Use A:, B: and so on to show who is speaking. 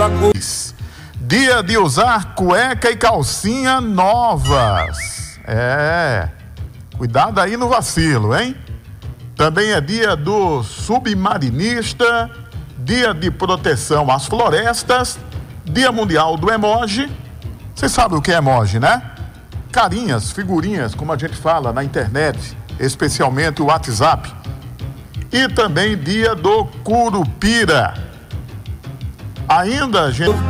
A: Dia de usar cueca e calcinha novas. Cuidado aí no vacilo, hein? Também é dia do submarinista, dia de proteção às florestas, dia mundial do emoji. Você sabe o que é emoji, né? Carinhas, figurinhas, como a gente fala na internet, especialmente o WhatsApp. E também dia do Curupira. Ainda, gente...